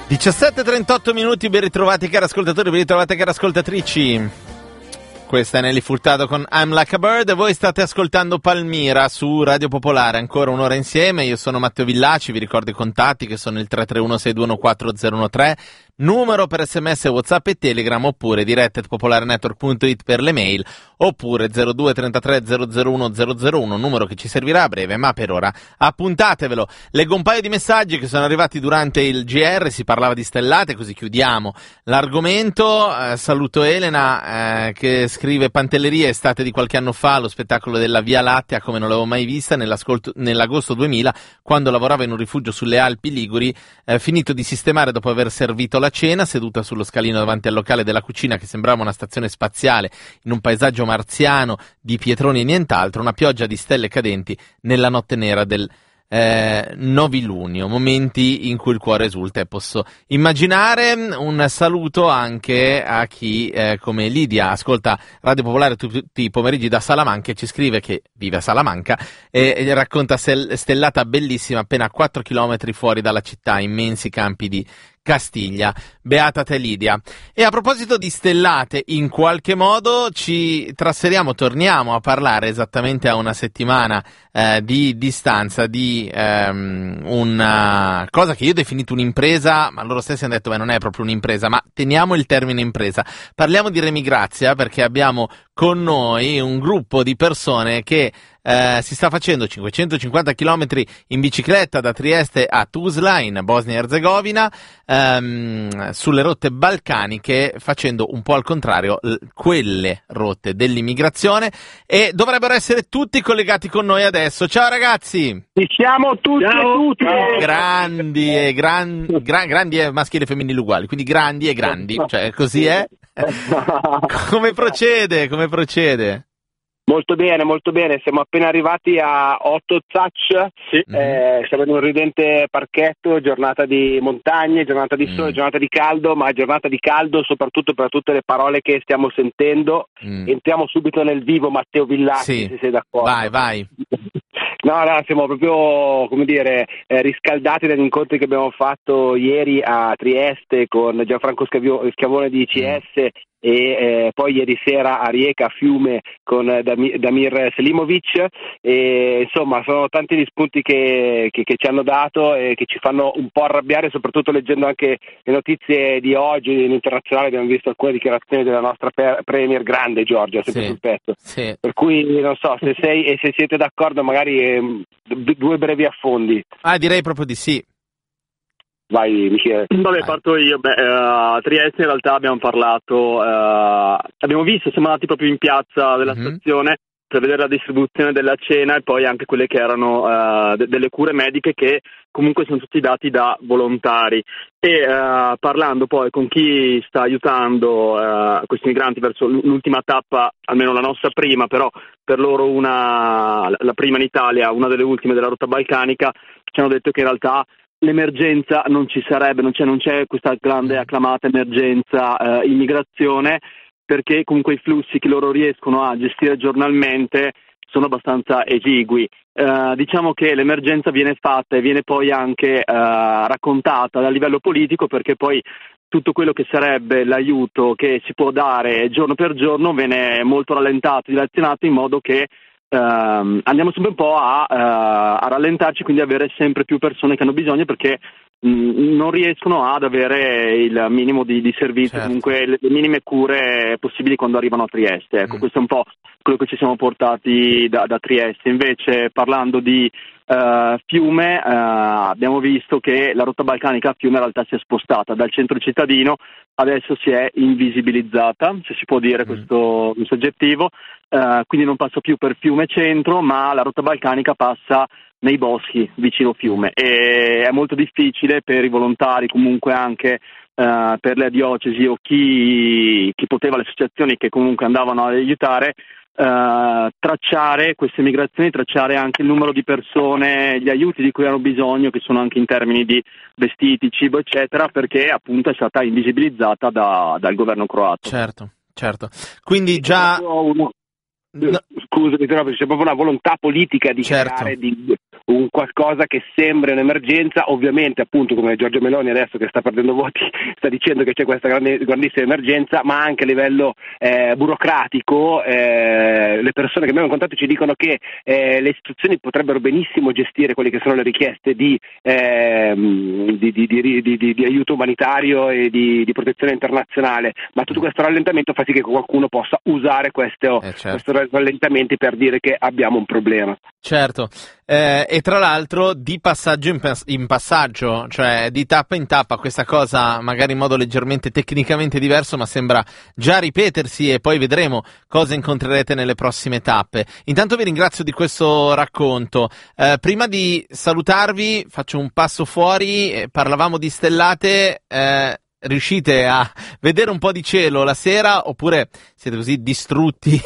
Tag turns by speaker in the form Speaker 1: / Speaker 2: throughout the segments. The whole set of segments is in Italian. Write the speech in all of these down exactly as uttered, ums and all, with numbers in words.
Speaker 1: diciassette e trentotto minuti, ben ritrovati cari ascoltatori, ben ritrovate cari ascoltatrici. Questa è Nelly Furtado con I'm Like a Bird e voi state ascoltando Palmira su Radio Popolare, ancora un'ora insieme. Io sono Matteo Villaci, vi ricordo i contatti che sono il tre tre uno sei due uno quattro zero uno tre, numero per sms, whatsapp e telegram, oppure diretta at popolarenetwork punto it per le mail, oppure zero due trentatré zero zero uno zero zero uno, numero che ci servirà a breve, ma per ora appuntatevelo. Leggo un paio di messaggi che sono arrivati durante il G R, si parlava di stellate, così chiudiamo l'argomento. Eh, saluto Elena eh, che scrive: Pantelleria, estate di qualche anno fa, lo spettacolo della Via Lattea come non l'avevo mai vista, nell'agosto duemila, quando lavoravo in un rifugio sulle Alpi Liguri, eh, finito di sistemare dopo aver servito la cena, seduta sullo scalino davanti al locale della cucina che sembrava una stazione spaziale in un paesaggio marziano di pietroni e nient'altro, una pioggia di stelle cadenti nella notte nera del Eh, novilunio, momenti in cui il cuore esulta, e posso immaginare. Un saluto anche a chi eh, come Lidia ascolta Radio Popolare tutti i pomeriggi da Salamanca e ci scrive che vive a Salamanca e, e racconta stel- stellata bellissima appena quattro chilometri fuori dalla città, immensi campi di Castiglia. Beata te Lidia. E a proposito di stellate, in qualche modo ci trasferiamo, torniamo a parlare esattamente a una settimana eh, di distanza di ehm, una cosa che io ho definito un'impresa, ma loro stessi hanno detto che non è proprio un'impresa, ma teniamo il termine impresa. Parliamo di Remigrazia perché abbiamo con noi un gruppo di persone che Eh, si sta facendo cinquecentocinquanta chilometri in bicicletta da Trieste a Tuzla in Bosnia e Erzegovina, ehm, sulle rotte balcaniche, facendo un po' al contrario l- quelle rotte dell'immigrazione, e dovrebbero essere tutti collegati con noi adesso. Ciao ragazzi!
Speaker 2: Ci siamo tutti e tutti!
Speaker 1: Grandi e gran, gran, grandi e maschili e femminili uguali, quindi grandi e grandi, cioè così è. Come procede? Come procede?
Speaker 2: Molto bene, molto bene, siamo appena arrivati a Otto Zacc, sì. eh, siamo in un ridente parchetto, giornata di montagne, giornata di sole, mm. giornata di caldo, ma giornata di caldo soprattutto per tutte le parole che stiamo sentendo. Mm. Entriamo subito nel vivo, Matteo Villacci,
Speaker 1: sì.
Speaker 2: se sei d'accordo.
Speaker 1: Vai, vai.
Speaker 2: No, no, siamo proprio, come dire, eh, riscaldati dagli incontri che abbiamo fatto ieri a Trieste con Gianfranco Scavio- Schiavone di I C S mm. e eh, poi ieri sera a Rijeka, a Fiume, con Dam- Damir Selimovic, e insomma sono tanti gli spunti che, che, che ci hanno dato e che ci fanno un po' arrabbiare, soprattutto leggendo anche le notizie di oggi in internazionale. Abbiamo visto alcune dichiarazioni della nostra per- premier grande Giorgia, sempre
Speaker 1: sì.
Speaker 2: sul pezzo,
Speaker 1: sì.
Speaker 2: per cui non so se sei e se siete d'accordo, magari eh, due brevi affondi.
Speaker 1: Ah, direi proprio di sì.
Speaker 2: Vai Michele.
Speaker 3: Vabbè, parto io. Beh, uh, a Trieste in realtà abbiamo parlato, uh, abbiamo visto, siamo andati proprio in piazza della mm-hmm. stazione per vedere la distribuzione della cena e poi anche quelle che erano uh, de- delle cure mediche, che comunque sono tutti dati da volontari, e uh, parlando poi con chi sta aiutando uh, questi migranti verso l'ultima tappa, almeno la nostra prima, però per loro una, la prima in Italia, una delle ultime della rotta balcanica, ci hanno detto che in realtà l'emergenza non ci sarebbe, non c'è, non c'è questa grande acclamata emergenza eh, immigrazione, perché comunque i flussi che loro riescono a gestire giornalmente sono abbastanza esigui. Eh, diciamo che l'emergenza viene fatta e viene poi anche eh, raccontata a livello politico, perché poi tutto quello che sarebbe l'aiuto che si può dare giorno per giorno viene molto rallentato, dilazionato, in modo che Uh, andiamo sempre un po' a, uh, a rallentarci, quindi avere sempre più persone che hanno bisogno, perché mh, non riescono ad avere il minimo di, di servizio, certo. Comunque le, le minime cure possibili quando arrivano a Trieste. Ecco, mm. questo è un po' quello che ci siamo portati da, da Trieste. Invece, parlando di uh, Fiume, uh, abbiamo visto che la rotta balcanica a Fiume in realtà si è spostata dal centro cittadino, adesso si è invisibilizzata, se si può dire mm. questo, questo aggettivo. Uh, quindi non passa più per Fiume centro, ma la rotta balcanica passa nei boschi vicino Fiume, e è molto difficile per i volontari, comunque anche uh, per le diocesi o chi, chi poteva, le associazioni che comunque andavano ad aiutare, uh, tracciare queste migrazioni, tracciare anche il numero di persone, gli aiuti di cui hanno bisogno, che sono anche in termini di vestiti, cibo eccetera, perché appunto è stata invisibilizzata da, dal governo croato.
Speaker 1: Certo, certo. Quindi già... No.
Speaker 2: Scusami, c'è proprio una volontà politica di
Speaker 1: certo.
Speaker 2: creare di un qualcosa che sembra un'emergenza. Ovviamente, appunto, come Giorgia Meloni adesso che sta perdendo voti sta dicendo che c'è questa grande, grandissima emergenza, ma anche a livello eh, burocratico eh, le persone che abbiamo incontrato ci dicono che eh, le istituzioni potrebbero benissimo gestire quelle che sono le richieste di, eh, di, di, di, di, di, di aiuto umanitario e di, di protezione internazionale, ma tutto questo rallentamento fa sì che qualcuno possa usare questo,
Speaker 1: eh, certo.
Speaker 2: questo rallentamenti per dire che abbiamo un problema.
Speaker 1: Certo, eh, e tra l'altro di passaggio in, pas- in passaggio, cioè di tappa in tappa, questa cosa magari in modo leggermente tecnicamente diverso, ma sembra già ripetersi e poi vedremo cosa incontrerete nelle prossime tappe. Intanto vi ringrazio di questo racconto. Eh, prima di salutarvi faccio un passo fuori, eh, parlavamo di stellate, eh, riuscite a vedere un po' di cielo la sera oppure siete così distrutti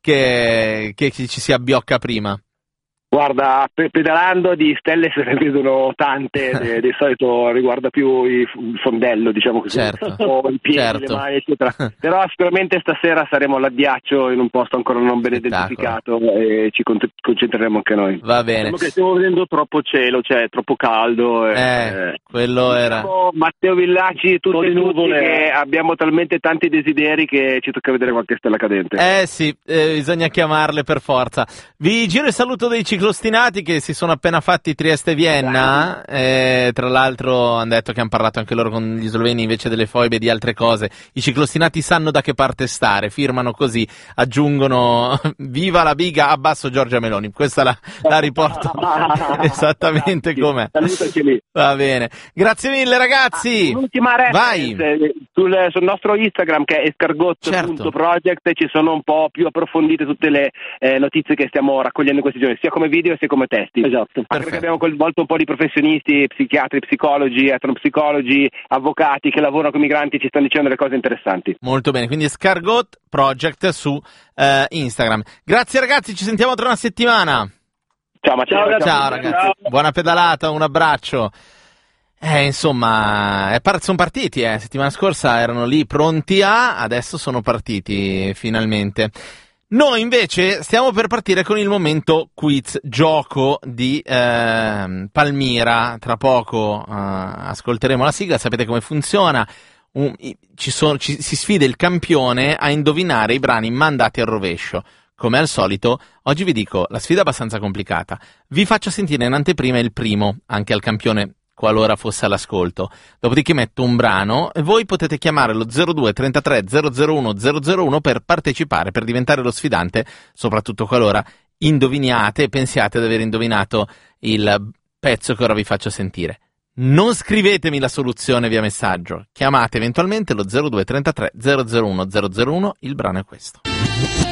Speaker 1: che, che ci si abbiocca prima?
Speaker 2: Guarda, pe- pedalando di stelle se ne vedono tante, de- di solito riguarda più il fondello, diciamo così,
Speaker 1: certo.
Speaker 2: o i piedi,
Speaker 1: certo.
Speaker 2: le mani, eccetera. Però sicuramente stasera saremo all'addiaccio in un posto ancora non ben
Speaker 1: Spettacolo.
Speaker 2: identificato e ci con- concentreremo anche noi.
Speaker 1: Va bene.
Speaker 3: Diciamo che stiamo vedendo troppo cielo, cioè troppo caldo. E,
Speaker 1: Eh, quello era.
Speaker 2: Diciamo, Matteo Villacci, tutti e tutti che abbiamo talmente tanti desideri che ci tocca vedere qualche stella cadente.
Speaker 1: Eh sì, eh, bisogna chiamarle per forza. Vi giro il saluto dei ciclostinati che si sono appena fatti Trieste-Vienna, eh, tra l'altro hanno detto che hanno parlato anche loro con gli sloveni invece delle foibe e di altre cose. I ciclostinati sanno da che parte stare, firmano così, aggiungono viva la biga, abbasso Giorgia Meloni. Questa la, la riporto esattamente com'è.
Speaker 2: Salutaci lì.
Speaker 1: Va bene, grazie mille ragazzi.
Speaker 2: Ah, l'ultima reference,
Speaker 1: vai
Speaker 2: sul, sul nostro Instagram che è escargot punto project, certo. Ci sono un po' più approfondite tutte le eh, notizie che stiamo raccogliendo in questi giorni, sia come video sia come testi.
Speaker 3: Esatto.
Speaker 2: Anche perché abbiamo coinvolto un po' di professionisti, psichiatri, psicologi, etnopsicologi, avvocati che lavorano con i migranti e ci stanno dicendo delle cose interessanti.
Speaker 1: Molto bene, quindi Escargot Project su eh, Instagram. Grazie ragazzi, ci sentiamo tra una settimana.
Speaker 2: Ciao Matteo.
Speaker 1: Ciao, ciao ragazzi, ciao. Buona pedalata, un abbraccio. Eh, insomma, è par- sono partiti, eh. Settimana scorsa erano lì pronti a, adesso sono partiti finalmente. Noi invece stiamo per partire con il momento quiz, gioco di eh, Palmira. Tra poco eh, ascolteremo la sigla, sapete come funziona. Un, ci sono, ci, si sfida il campione a indovinare i brani mandati al rovescio. Come al solito, oggi vi dico la sfida è abbastanza complicata. Vi faccio sentire in anteprima il primo, anche al campione, qualora fosse all'ascolto. Dopodiché metto un brano e voi potete chiamare lo zero due trentatré zero zero uno zero zero uno per partecipare, per diventare lo sfidante, soprattutto qualora indoviniate e pensiate di aver indovinato il pezzo che ora vi faccio sentire. Non scrivetemi la soluzione via messaggio, chiamate eventualmente lo zero due trentatré zero zero uno zero zero uno, il brano è questo.